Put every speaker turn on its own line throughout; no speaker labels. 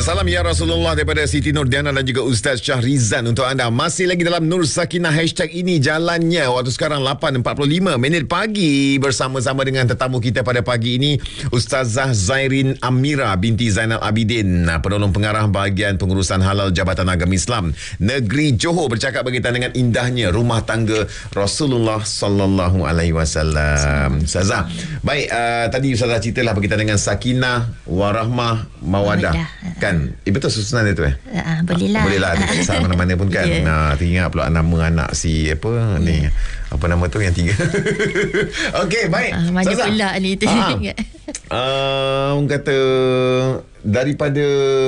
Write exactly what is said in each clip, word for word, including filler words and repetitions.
Salam ya Rasulullah daripada Siti Nurdiana dan juga Ustaz Syahrizan untuk anda. Masih lagi dalam Nur Sakinah, hashtag ini jalannya. Waktu sekarang lapan empat puluh lima minit pagi, bersama-sama dengan tetamu kita pada pagi ini, Ustazah Zairin Amira binti Zainal Abidin, penolong pengarah bahagian pengurusan halal Jabatan Agama Islam Negeri Johor, bercakap berkaitan dengan indahnya rumah tangga Rasulullah sallallahu alaihi wasallam. Ustazah, baik, uh, tadi Ustazah ceritalah berkaitan dengan sakinah, warahmah, mawadah. Kan, eh, betul susunan dia tu eh?
Uh, boleh lah.
Boleh lah, dia tak kisah mana-mana pun kan. Yeah. Nah, teringat pula nama anak si apa yeah. ni. Apa nama tu yang tiga. Okey, baik.
Uh, mana Ustazah pula ni tu.
Ah, uh, orang kata daripada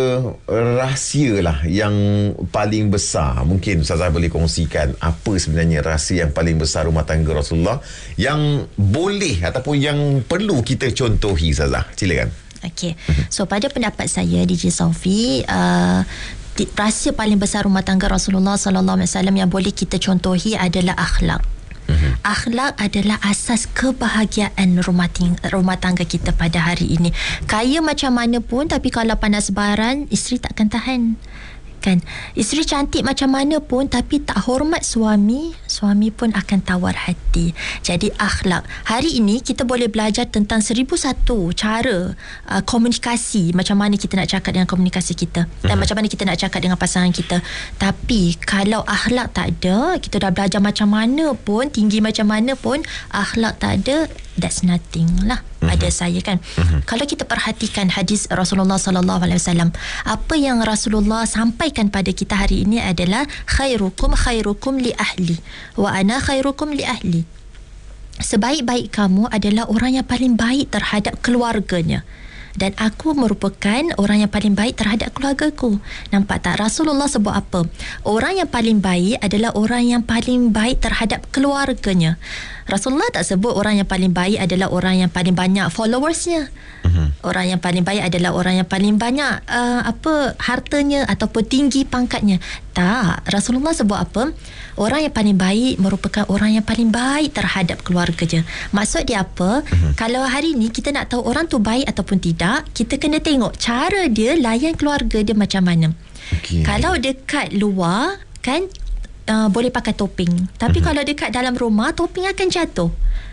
rahsia lah yang paling besar, mungkin Ustazah boleh kongsikan apa sebenarnya rahsia yang paling besar rumah tangga Rasulullah yang boleh ataupun yang perlu kita contohi, Ustazah. Silakan.
Okey. So pada pendapat saya, D J Sophie, uh, rahsia paling besar rumah tangga Rasulullah sallallahu alaihi wasallam yang boleh kita contohi adalah akhlak. Uh-huh. Akhlak adalah asas kebahagiaan rumah, ting- rumah tangga kita pada hari ini. Kaya macam mana pun, tapi kalau panas baran, isteri takkan tahan. Kan? Isteri cantik macam mana pun, tapi tak hormat suami, suami pun akan tawar hati. Jadi akhlak. Hari ini kita boleh belajar tentang seribu satu cara uh, komunikasi, macam mana kita nak cakap dengan komunikasi kita, dan uh-huh. macam mana kita nak cakap dengan pasangan kita. Tapi kalau akhlak tak ada, kita dah belajar macam mana pun, tinggi macam mana pun, akhlak tak ada, that's nothing lah. Uh-huh. Pada saya kan. Uh-huh. Kalau kita perhatikan hadis Rasulullah sallallahu alaihi wasallam, apa yang Rasulullah sampaikan pada kita hari ini adalah khairukum khairukum li ahli wa ana khairukum li ahli. Sebaik-baik kamu adalah orang yang paling baik terhadap keluarganya, dan aku merupakan orang yang paling baik terhadap keluargaku. Nampak tak? Rasulullah sebut apa? Orang yang paling baik adalah orang yang paling baik terhadap keluarganya. Rasulullah tak sebut orang yang paling baik adalah orang yang paling banyak followersnya. Uh-huh. Orang yang paling baik adalah orang yang paling banyak uh, apa hartanya ataupun tinggi pangkatnya. Tak. Rasulullah sebut apa? Orang yang paling baik merupakan orang yang paling baik terhadap keluarganya. Maksud dia apa? Uh-huh. Kalau hari ni kita nak tahu orang tu baik ataupun tidak, kita kena tengok cara dia layan keluarga dia macam mana. Okay. Kalau dekat luar kan, Uh, boleh pakai topeng, tapi uh-huh. kalau dekat dalam rumah, topeng akan jatuh.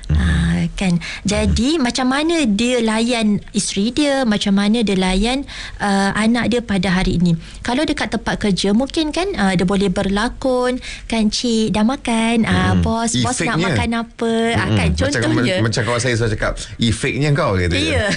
Uh, kan. Jadi uh-huh. macam mana dia layan isteri dia, macam mana dia layan uh, anak dia pada hari ini. Kalau dekat tempat kerja, mungkin kan uh, dia boleh berlakon kan, cik dah makan, uh, hmm. bos bos nak makan apa, hmm. uh, kan, contohnya
macam, macam kawan saya selalu cakap, efeknya kau gitu.
Ya.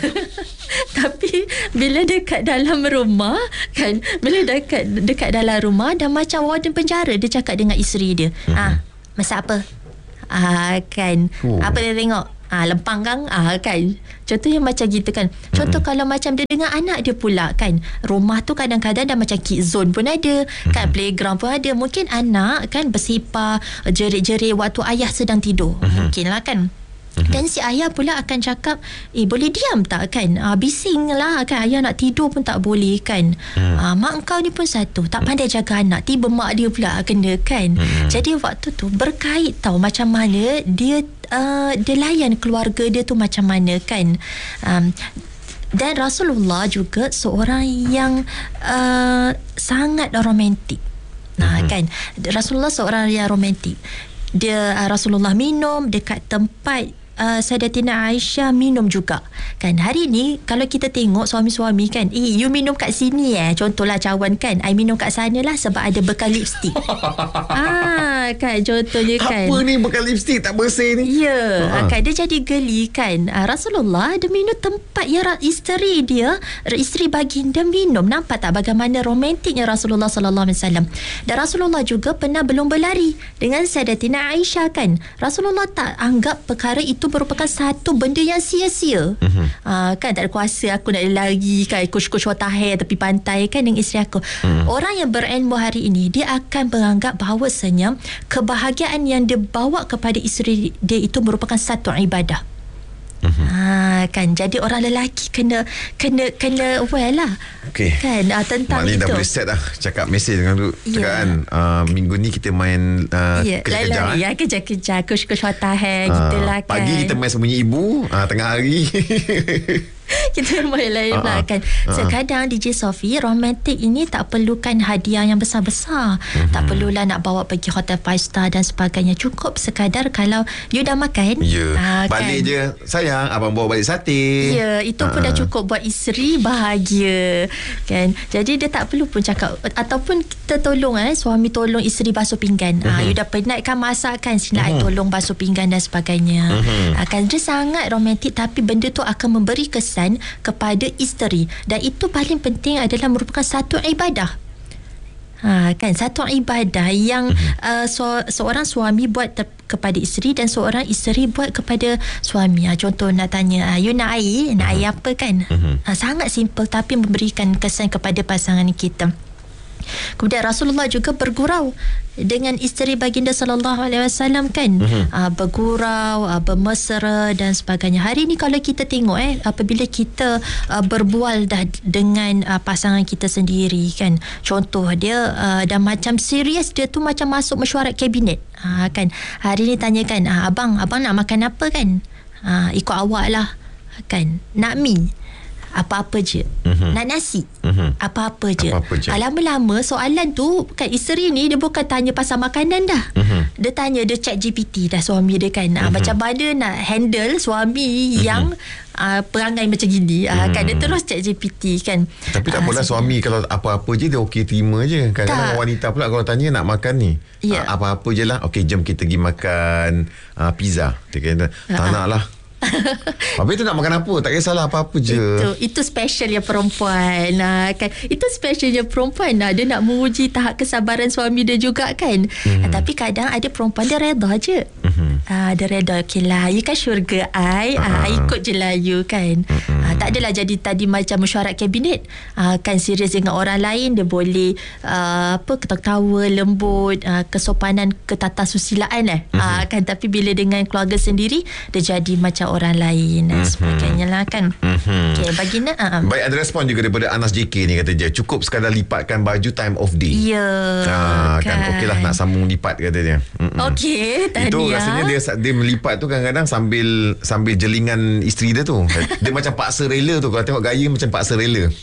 Tapi bila dekat dalam rumah kan, bila dekat dekat dalam rumah dah macam warden penjara, dia cakap dengan isteri dia, hmm. ah masak apa? Ah kan. Oh. Apa dia tengok? Ah lempang kan? Ah kan. Contohnya macam gitu kan. Contoh mm-hmm. kalau macam dia dengan anak dia pula kan. Rumah tu kadang-kadang dah macam kid zone pun ada, mm-hmm. kan, playground pun ada. Mungkin anak kan bersepah, jerit-jerit waktu ayah sedang tidur. Mm-hmm. Mungkinlah kan. Mm-hmm. Dan si ayah pula akan cakap, eh boleh diam tak kan, ah, bising lah kan, ayah nak tidur pun tak boleh kan. mm. ah, Mak engkau ni pun satu, tak pandai jaga anak, tiba mak dia pula kena kan. mm. Jadi waktu tu berkait tau macam mana dia uh, dia layan keluarga dia tu macam mana kan. um, Dan Rasulullah juga seorang yang uh, sangat romantik. Nah mm-hmm. kan, Rasulullah seorang yang romantik. Dia uh, Rasulullah minum dekat tempat Uh, Sayyidatina Aisyah minum juga kan. Hari ni kalau kita tengok suami-suami kan, eh you minum kat sini eh, contohlah cawan kan, I minum kat sana lah sebab ada bekal lipstick. Ah kan, contohnya kan,
apa ni bekal lipstick tak bersih ni.
Ya yeah, kan, dia jadi geli kan. uh, Rasulullah dia minum tempat yang isteri dia, isteri baginda minum. Nampak tak bagaimana romantiknya Rasulullah sallallahu alaihi wasallam. Dan Rasulullah juga pernah belum berlari dengan Sayyidatina Aisyah kan. Rasulullah tak anggap perkara itu itu merupakan satu benda yang sia-sia. Uh-huh. Uh, kan tak ada kuasa aku nak lari kan, kush-kush watahai tepi pantai kan dengan isteri aku. Uh-huh. Orang yang berilmu hari ini, dia akan menganggap bahawasanya kebahagiaan yang dia bawa kepada isteri dia itu merupakan satu ibadah. Uh-huh. Ha, kan, jadi orang lelaki kena kena kena well lah.
Okay.
Kan, uh, tentang
Maknanya
itu.
dah boleh set dah cakap mesej dengan tu. Cakap yeah. kan, uh, minggu ni kita main uh,
yeah.
kejar-kejar.
Ya, kejar-kejar, kush-kush watahai uh, gitulah kan.
Pagi kita main sembunyi ibu, uh, tengah hari
Kita mulai uh-huh. kan. Sekadang D J Sophie, romantik ini tak perlukan hadiah yang besar-besar. Uh-huh. Tak perlulah nak bawa pergi hotel five star dan sebagainya. Cukup sekadar kalau you dah makan.
Ya. Yeah. Uh, balik kan? Je, sayang, abang bawa balik sate.
Ya, yeah, itu uh-huh. pun dah cukup buat isteri bahagia. Kan. Jadi dia tak perlu pun cakap, ataupun kita tolong eh, suami tolong isteri basuh pinggan. Uh-huh. Uh, you dah penat kan masak kan, sini uh-huh. I tolong basuh pinggan dan sebagainya. Uh-huh. Uh, kan dia sangat romantik, tapi benda tu akan memberi kesan kepada isteri, dan itu paling penting adalah merupakan satu ibadah. Ha, kan, satu ibadah yang uh, so, seorang suami buat ter- kepada isteri dan seorang isteri buat kepada suami. Ha, contoh nak tanya, you nak air, nak air apa kan? Ha, sangat simple tapi memberikan kesan kepada pasangan kita. Kemudian Rasulullah juga bergurau dengan isteri baginda sallallahu alaihi wasallam kan, uh-huh. uh, bergurau, uh, bermesra dan sebagainya. Hari ni kalau kita tengok eh apabila kita uh, berbual dah dengan uh, pasangan kita sendiri kan, contoh dia uh, dah macam serius, dia tu macam masuk mesyuarat kabinet. Uh, kan hari ni tanyakan, uh, abang abang nak makan apa kan? Uh, ikut awak lah kan. Nak mi apa-apa je. Uh-huh. Nak nasi uh-huh. apa-apa je. Apa-apa je. Lama-lama soalan tu kan, isteri ni dia bukan tanya pasal makanan dah. Uh-huh. Dia tanya, dia chat G P T dah suami dia kan. Uh-huh. Macam mana nak handle suami uh-huh. yang uh, perangai macam gini. Uh, uh-huh. Kan dia terus chat G P T kan.
Tapi tak uh, apalah, suami kalau apa-apa je dia okey terima je. Kadang-kadang wanita pula kalau tanya nak makan ni. Yeah. Uh, apa-apa je lah. Okey, jom kita pergi makan uh, pizza. Dia kata, tak uh-huh. nak lah. Habis tu nak makan apa? Tak kisahlah, apa-apa je. Itu, itu specialnya perempuan. Nah, kan? Itu specialnya perempuan. Nah, dia nak menguji tahap kesabaran suami dia juga kan. Mm-hmm. Tapi kadang ada perempuan dia reda je. Mm-hmm. Ah, dia reda, okey lah, you kan syurga I, uh-huh. ah, ikut je lah you kan. Mm-hmm. Ah, tak adalah jadi tadi macam mesyuarat kabinet. Ah, kan serius dengan orang lain, dia boleh ah, apa ketawa lembut, ah, kesopanan, ketatasusiliaan eh. Mm-hmm. Ah, kan, tapi bila dengan keluarga sendiri, dia jadi macam orang lain dan mm-hmm. sebagainya lah kan. Mm-hmm. Okay, baginda uh, baik, ada respon juga daripada Anas J K ni, kata dia cukup sekadar lipatkan baju time of day.
Ya yeah,
ah, kan, kan. Okey lah nak sambung lipat, kata dia.
Okey, tadi
itu rasanya dia dia melipat tu kadang-kadang sambil sambil jelingan isteri dia tu. Dia macam paksa rela tu. Kalau tengok gaya macam paksa rela.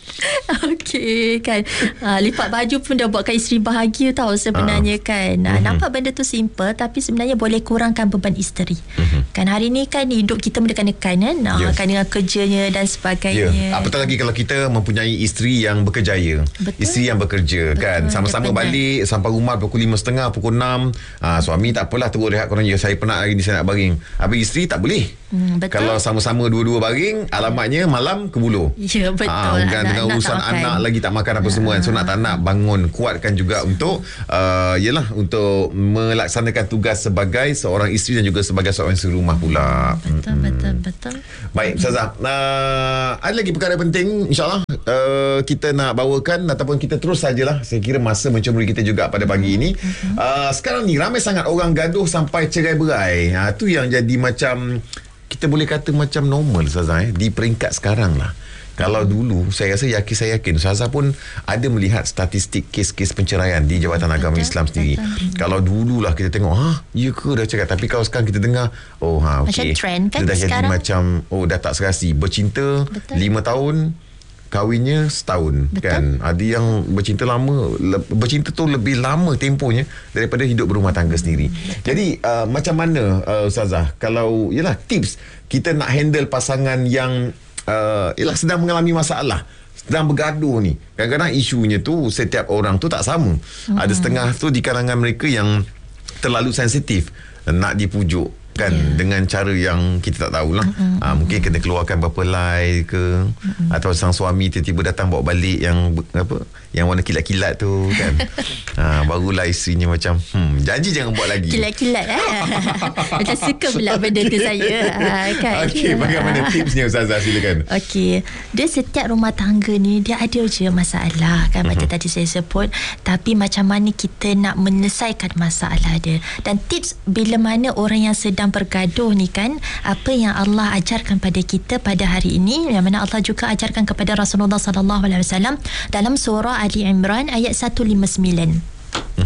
Okey kan. Ha, lipat baju pun dah buatkan isteri bahagia tau sebenarnya. Ha. Kan. Ha, mm-hmm. Nampak benda tu simple tapi sebenarnya boleh kurangkan beban isteri. Mm-hmm. Kan hari ni kan hidup kita menekan-nekan kan. Ha, yes. Kan dengan kerjanya dan sebagainya. Yeah.
Apatah lagi kalau kita mempunyai isteri yang bekerjaya. Betul. Isteri yang bekerja. Betul. Kan. Sama-sama balik sampai rumah pukul lima tiga puluh, pukul enam. Ha, suami tak apalah, terus rehat korang je. Saya penat hari ni, saya nak baring. Habis isteri tak boleh. Hmm, kalau sama-sama dua-dua baring, alamatnya malam ke buluh.
Ya, betul.
Ha, kan, dengan urusan anak lagi tak makan apa ha. semua. So nak tak nak bangun, kuatkan juga untuk uh, yalah, untuk melaksanakan tugas sebagai seorang isteri dan juga sebagai seorang isteri rumah pula.
Betul, hmm. betul, betul.
Baik, Ustazah. Uh, ada lagi perkara penting insya-Allah uh, kita nak bawakan, ataupun kita terus sajalah. Saya kira masa mencemburui kita juga pada pagi hmm. ini. Uh, sekarang ni ramai sangat orang gaduh sampai cerai-berai. Ha, tu yang jadi macam, kita boleh kata macam normal, Ustazah, eh, di peringkat sekarang lah. Kalau dulu, saya rasa yakin, saya yakin Ustazah pun ada melihat statistik kes-kes penceraian di Jabatan Agama Islam sendiri. Betul. Kalau dululah kita tengok, ha, ya ke dah cakap. Tapi kalau sekarang kita dengar, oh ha, okey.
Macam trend kan
dah
sekarang.
Jadi macam, oh dah tak serasi. Bercinta lima tahun, kahwinnya setahun. Betul. Kan. Ada yang bercinta lama, le, bercinta tu lebih lama tempohnya daripada hidup berumah tangga sendiri. Betul. Jadi uh, macam mana uh, Ustazah, kalau yalah tips kita nak handle pasangan yang uh, yalah sedang mengalami masalah, sedang bergaduh ni. Kadang-kadang isunya tu setiap orang tu tak sama. Hmm. Ada setengah tu di kalangan mereka yang terlalu sensitif, nak dipujuk kan, yeah. dengan cara yang kita tak tahulah. Mm-hmm. Ha, mungkin kena keluarkan berapa lay ke, mm-hmm. atau sang suami tiba-tiba datang bawa balik yang apa, yang warna kilat-kilat tu kan. Ha, barulah isterinya macam hmm, janji jangan buat lagi.
Kilat-kilat eh. Macam suka pula benda tu saya. Ha, kan.
Okey, bagaimana tipsnya Ustazah, silakan.
Okey, dia setiap rumah tangga ni dia ada je masalah kan, mm-hmm. macam tadi saya sebut. Tapi macam mana kita nak menyelesaikan masalah dia, dan tips bila mana orang yang sedang bergaduh ni kan, apa yang Allah ajarkan pada kita pada hari ini, yang mana Allah juga ajarkan kepada Rasulullah sallallahu alaihi wasallam dalam surah Ali Imran ayat seratus lima puluh sembilan.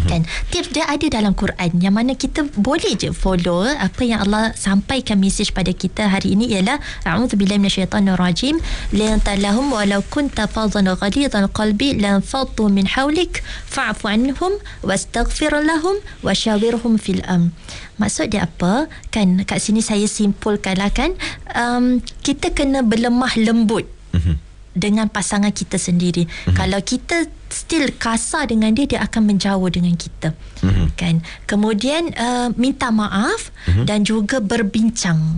kan. Tips dia ada dalam Quran yang mana kita boleh je follow apa yang Allah sampaikan message pada kita hari ini ialah a'udzubillahi minasyaitanir rajim lan talahum walau kunta fadhan ghalidhal qalbi lan faddu min hawlik fa'fu anhum wastaghfir lahum washawirhum fil am. Maksud dia apa? Kan kat sini saya simpulkanlah kan, um, kita kena berlemah lembut mm-hmm. dengan pasangan kita sendiri. Mm-hmm. Kalau kita still kasar dengan dia, dia akan menjauh dengan kita. Mm-hmm. Kan? Kemudian uh, minta maaf mm-hmm. dan juga berbincang.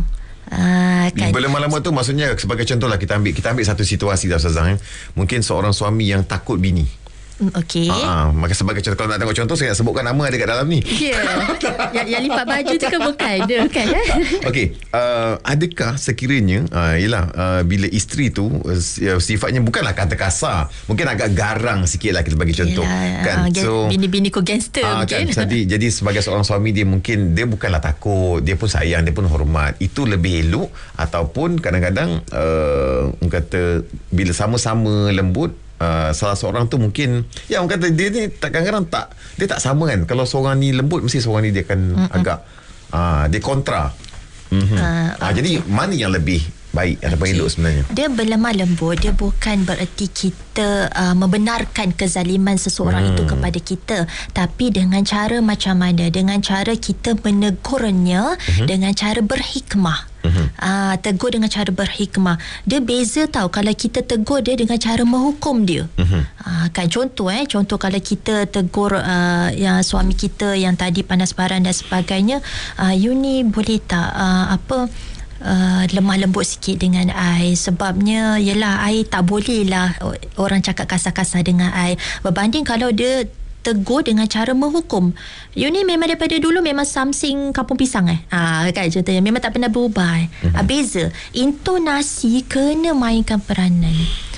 Uh, kan?
Berlemah lembut tu maksudnya sebagai contoh lah, kita ambil kita ambil satu situasi dah Ustazah, eh? Mungkin seorang suami yang takut bini.
Okey.
Ah, maka sebagai contoh, kalau nak tengok contoh, saya nak sebutkan nama ada kat dalam ni.
Ya. Yeah. yang, yang lipat baju tu kan bukan dia kan ya.
Okey, uh, adakah sekiranya uh, yalah uh, bila isteri tu uh, sifatnya bukanlah kata kasar, mungkin agak garang sikitlah kita bagi contoh. Yalah, kan.
Uh, so bini-bini ko gangster uh, mungkin. Kan,
jadi jadi sebagai seorang suami, dia mungkin dia bukanlah takut, dia pun sayang, dia pun hormat. Itu lebih elok. Ataupun kadang-kadang uh, kata bila sama-sama lembut, Uh, salah seorang tu mungkin ya orang kata dia ni tak, kadang-kadang tak, dia tak sama kan. Kalau seorang ni lembut, mesti seorang ni dia akan mm-hmm. agak uh, dia kontra. Mm-hmm. Uh, uh, jadi mana yang lebih baik ataupun elok sebenarnya? Dia
berlemah lembut, dia bukan bererti kita uh, membenarkan kezaliman seseorang hmm. itu kepada kita, tapi dengan cara macam mana? Dengan cara kita menegurnya hmm. dengan cara berhikmah. Uh-huh. Uh, tegur dengan cara berhikmah. Dia beza tau kalau kita tegur dia dengan cara menghukum dia. Uh-huh. Uh, kan contoh eh contoh kalau kita tegur uh, yang suami kita yang tadi panas baran dan sebagainya, uh, you ni boleh tak uh, apa Uh, lemah lembut sikit dengan I, sebabnya yelah I tak boleh lah orang cakap kasar-kasar dengan I, berbanding kalau dia tegur dengan cara menghukum. You ni memang daripada dulu memang samsing kampung pisang eh ha, kan contohnya, memang tak pernah berubah eh. uh-huh. ha, beza intonasi kena mainkan peranan.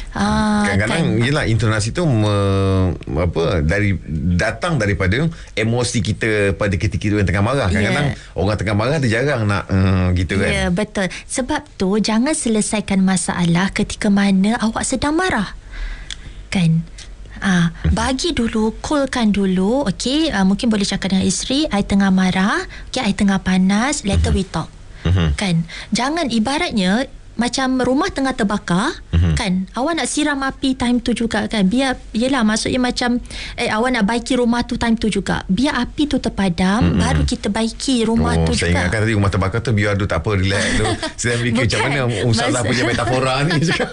Ah,
kadang-kadang kan, yelah intonasi tu me, apa dari datang daripada emosi kita pada ketika itu yang tengah marah. Kadang-kadang yeah. orang tengah marah tu jarang nak uh, gitu kan.
Ya, yeah, betul. Sebab tu jangan selesaikan masalah ketika mana awak sedang marah. Kan? Ah, bagi dulu, coolkan dulu. Okey, ah, mungkin boleh cakap dengan isteri, I tengah marah, okey, I tengah panas, later we talk. Uh-huh. Kan? Jangan ibaratnya macam rumah tengah terbakar, uh-huh. kan, awak nak siram api time tu juga kan, biar, yelah maksudnya macam eh awak nak baiki rumah tu time tu juga, biar api tu terpadam, uh-huh. baru kita baiki rumah
oh,
tu
saya
juga.
Saya ingatkan tadi rumah terbakar tu biar tu tak apa, relax tu. Saya fikir macam mana Ustazah punya metafora ni.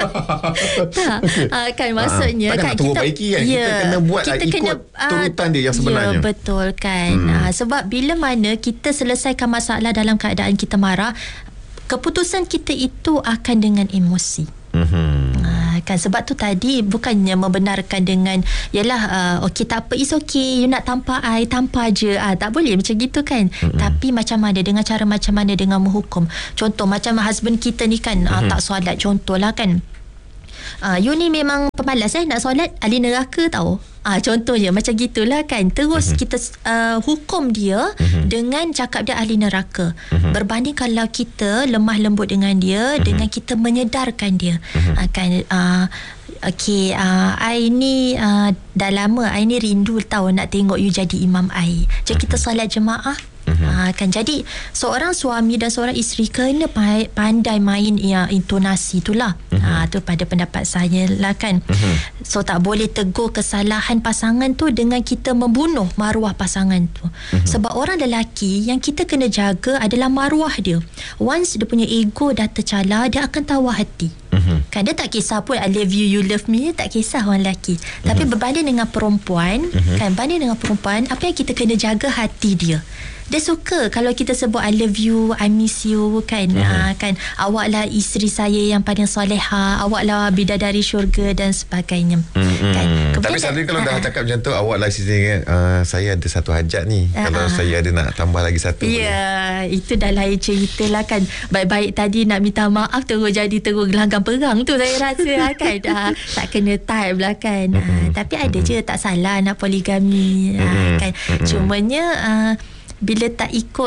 Tak, uh, kan maksudnya
uh,
kan
kita baiki kan,
yeah,
kita kena buat
kita
ikut
kena,
turutan dia yang sebenarnya.
Ya, betul kan. hmm. uh, sebab bila mana kita selesaikan masalah dalam keadaan kita marah, keputusan kita itu akan dengan emosi. Mm-hmm. Uh, kan sebab tu tadi bukannya membenarkan dengan yalah uh, okey tak apa, is okay, you nak tampar I, tampar je. Ah, tak boleh macam gitu kan. Mm-hmm. Tapi macam mana, dengan cara macam mana, dengan menghukum. Contoh macam husband kita ni kan, mm-hmm. uh, tak solat contohlah kan. Uh, you ni memang pemalas eh nak solat, ahli neraka tau. Ah, contohnya macam gitulah kan. Terus uh-huh. kita uh, hukum dia uh-huh. dengan cakap dia ahli neraka. Uh-huh. Berbanding kalau kita lemah lembut dengan dia, uh-huh. dengan kita menyedarkan dia. Uh-huh. Ah, kan uh, okey, uh, I ni uh, dah lama I ni rindu tahu nak tengok you jadi imam I. Jadi uh-huh. kita solat jemaah. Uh-huh. Ha, kan jadi seorang suami dan seorang isteri kena pandai main ya, intonasi itulah. Uh-huh. Ha, tu pada pendapat saya lah kan. Uh-huh. So tak boleh tegur kesalahan pasangan tu dengan kita membunuh maruah pasangan tu. Uh-huh. Sebab orang lelaki yang kita kena jaga adalah maruah dia. Once dia punya ego dah tercalar, dia akan tawar hati. Uh-huh. Kan dia tak kisah pun I love you, you love me, tak kisah orang lelaki. Uh-huh. Tapi berbanding dengan perempuan, uh-huh. kan banding dengan perempuan, apa yang kita kena jaga hati dia. Dia suka kalau kita sebut I love you, I miss you kan. Uh-huh. uh, kan awaklah isteri saya yang paling soleha, awaklah bidadari syurga dan sebagainya. Uh-huh. Kan.
Kemudian tapi selalu kalau uh-huh. dah cakap macam tu, awaklah isteri uh, saya ada satu hajat ni. Uh-huh. Kalau saya ada nak tambah lagi satu.
Ya, yeah, itu dah lain cerita lah kan. Baik-baik tadi nak minta maaf terus jadi terus gelanggang perang tu saya rasa kan. Uh, tak kena time lah kan. Uh-huh. Uh, tapi ada uh-huh. je tak salah nak poligami. Uh, uh-huh. kan. Uh-huh. Cumanya uh, bila tak ikut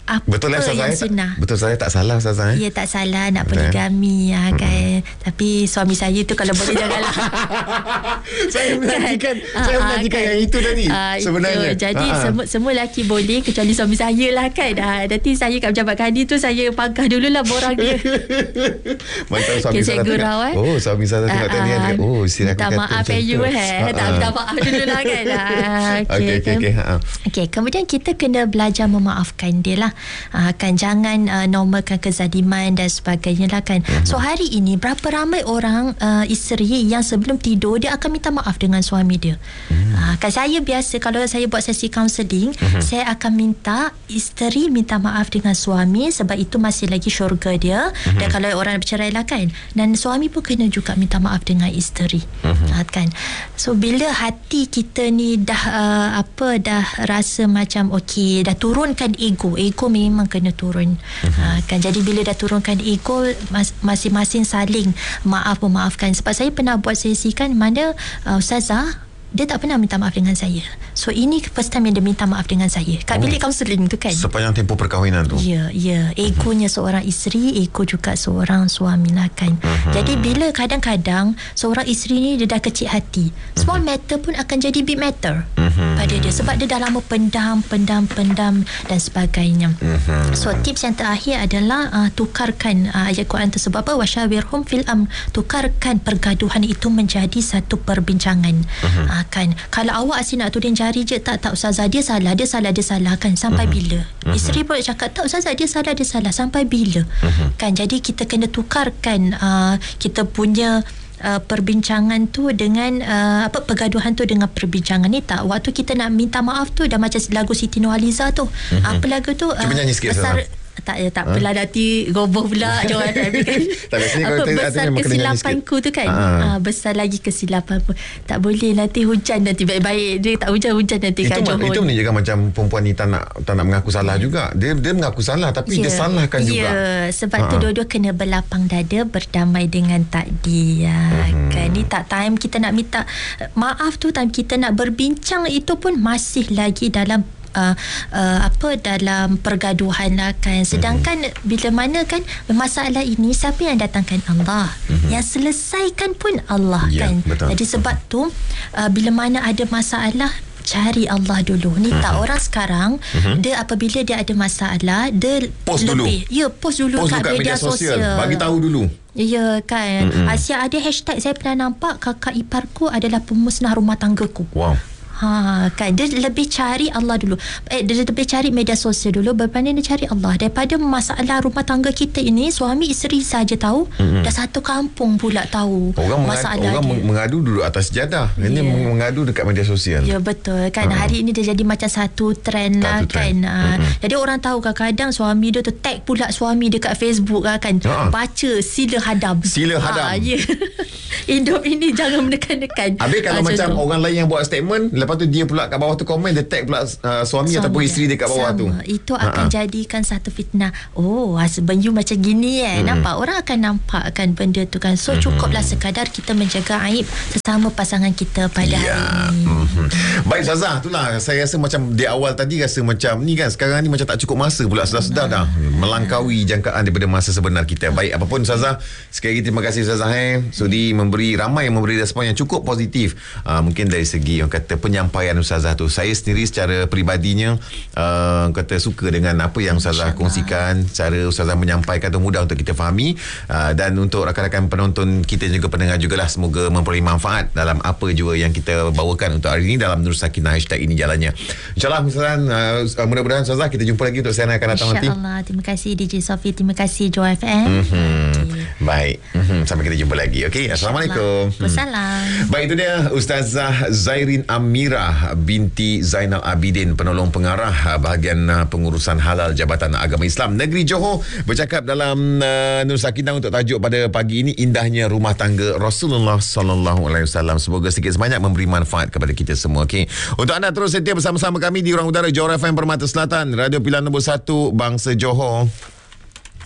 apa
betul lah,
yang
saya
sunnah.
Tak, betul saya tak salah Ustazah eh?
Ya, tak salah nak
Betul,
poligami ya, kan. Hmm. Tapi suami saya tu kalau boleh janganlah.
Saya menantikan Saya
Ah,
menantikan
kan.
yang itu tadi
Ah,
sebenarnya.
itu. Jadi
Ah,
semua, semua lelaki boleh kecuali suami saya lah kan. Ah, nanti saya kat pejabat kadi tu saya pangkah dululah borang dia.
Mantap suami
Okay,
saya
saya gurau, eh.
Oh suami saya tengok tadi
Ah,
dia, oh isteri aku
minta
kata
maaf
macam
eh you
tu.
eh.
Ah,
Tak
ah.
minta maaf dululah kan. Ah,
Okey okey okey. Ha.
Okey, kemudian kita kena belajar memaafkan dia lah. Uh, kan jangan uh, normalkan kezaliman dan sebagainya lah kan. Uh-huh. So hari ini berapa ramai orang uh, isteri yang sebelum tidur dia akan minta maaf dengan suami dia. Uh-huh. Uh, kan saya biasa kalau saya buat sesi kaunseling, uh-huh. saya akan minta isteri minta maaf dengan suami sebab itu masih lagi syurga dia. Uh-huh. Dan kalau orang bercerai lah kan. Dan suami pun kena juga minta maaf dengan isteri. Uh-huh. Uh, kan. So bila hati kita ni dah uh, apa dah rasa macam okey, dah turunkan ego. Ego memang kena turun. Uh-huh. Uh, kan jadi bila dah turunkan ego, mas- masing-masing saling maaf memaafkan. Sebab saya pernah buat sesi kan mana uh, Ustazah dia tak pernah minta maaf dengan saya. So ini first time yang dia minta maaf dengan saya kat bilik kaunseling tu kan.
Sepanjang tempoh perkahwinan tu.
Ya, ya. Egonya uh-huh. seorang isteri, ego juga seorang suami lah kan. Uh-huh. Jadi bila kadang-kadang seorang isteri ni dia dah kecil hati, small uh-huh. matter pun akan jadi big matter uh-huh. pada dia sebab dia dah lama pendam, pendam, pendam dan sebagainya. Uh-huh. So tips yang terakhir adalah uh, tukarkan uh, ayat Quran tersebut apa wasyawirhum fil amr, tukarkan pergaduhan itu menjadi satu perbincangan. Uh-huh. Uh, kan kalau awak asyik nak tuding jari je, tak tak Ustazah dia salah dia salah dia salah kan sampai uh-huh. bila uh-huh. isteri pun cakap tak Ustazah dia salah dia salah sampai bila uh-huh. kan. Jadi kita kena tukarkan uh, kita punya Uh, perbincangan tu dengan uh, apa pergaduhan tu dengan perbincangan ni. Tak waktu kita nak minta maaf tu dah macam lagu Siti Nurhaliza tu. Uh-huh. Apa lagu tu?
Cuba uh, nyanyi sikit besar, tak ya tak apalah ha? Nanti goboh pula jawapan kan. Tak biasanya kalau
besar kesilapanku tu kan. Ha. Ha, besar lagi kesilapanku. Tak boleh nanti hujan nanti baik-baik dia tak hujan-hujan nanti
itu
kat Johor.
Itu menunjukkan macam perempuan ni tak nak tak nak mengaku salah juga. Dia dia mengaku salah tapi yeah. dia salahkan juga. Ya,
yeah. sebab
ha.
tu dua-dua kena berlapang dada berdamai dengan takdir. Uh-huh. Kan ni tak time kita nak minta maaf tu, time kita nak berbincang itu pun masih lagi dalam Uh, uh, apa dalam pergaduhan lah kan. Sedangkan uh-huh. bila mana kan masalah ini siapa yang datangkan? Allah. Uh-huh. Yang selesaikan pun Allah yeah, kan. Betul. Jadi sebab tu uh, bila mana ada masalah cari Allah dulu. Ni uh-huh. tak orang sekarang uh-huh. dia apabila dia ada masalah dia
post
lebih, dulu. Ya post dulu
post
kat media, media sosial. sosial.
Bagi tahu dulu.
Ya kan. Uh-huh. Asyik ada hashtag saya pernah nampak kakak iparku adalah pemusnah rumah tanggaku.
Wow.
Ha, kan dia lebih cari Allah dulu. Eh, dia lebih cari media sosial dulu berbanding dia cari Allah. Daripada masalah rumah tangga kita ini suami isteri saja tahu, mm-hmm. dah satu kampung pula tahu
orang
masalah
mengadu, orang mengadu dulu atas sejadah. Ini yeah. mengadu dekat media sosial.
Ya betul kan. Uh-huh. Hari ini dia jadi macam satu trend lah kan. Mm-hmm. Jadi orang tahu kadang-kadang suami dia tu tag pula suami dekat Facebook lah kan. Uh-huh. Baca sila hadam.
Sila hadam. Ha,
yeah. Hidup ini jangan menekan-nekan.
Habis kalau ha, macam tu. Orang lain yang buat statement, lepas tu dia pula kat bawah tu komen, dia tag pula uh, suami, suami ataupun isteri dia kat bawah
sama.
tu.
Itu akan Ha-ha. jadikan satu fitnah. Oh, husband you macam gini eh. Hmm. Nampak orang akan nampak kan benda tu kan. So hmm. cukuplah sekadar kita menjaga aib sesama pasangan kita pada ya. hari ini.
Hmm. Baik Ustazah, itulah saya rasa macam di awal tadi rasa macam ni kan, sekarang ni macam tak cukup masa pula, sudah-sudah dah melangkaui jangkaan daripada masa sebenar kita. Baik, apapun Ustazah, sekali lagi terima kasih Ustazah eh. Sudi memberi, ramai yang memberi respon yang cukup positif. Uh, mungkin dari segi yang kata penyampaian Ustazah tu, saya sendiri secara peribadinya uh, kata suka dengan apa yang Ustazah kongsikan, cara Ustazah menyampaikan tu mudah untuk kita fahami, uh, dan untuk rakan-rakan penonton kita juga pendengar jugalah, semoga memperoleh manfaat dalam apa juga yang kita bawakan untuk hari ini dalam Nur Sakinah hashtag ini jalannya. InsyaAllah uh, mudah-mudahan Ustazah kita jumpa lagi untuk saya akan datang nanti.
InsyaAllah. Terima kasih D J Sophie, terima kasih Joy F M.
Mm-hmm. Okay. Baik, mm-hmm. sampai kita jumpa lagi. Okey, Assalamualaikum.
Wassalam.
Baik, itu dia Ustazah Zairin Amirah binti Zainal Abidin, penolong pengarah bahagian pengurusan halal Jabatan Agama Islam Negeri Johor, bercakap dalam uh, Nur Sakinah untuk tajuk pada pagi ini, indahnya rumah tangga Rasulullah sallallahu alaihi wasallam. Semoga sedikit sebanyak memberi manfaat kepada kita semua. Okey, untuk anda terus setia bersama-sama kami di Ruang Udara Johor F M Permata Selatan, Radio Pilihan nombor satu Bangsa Johor.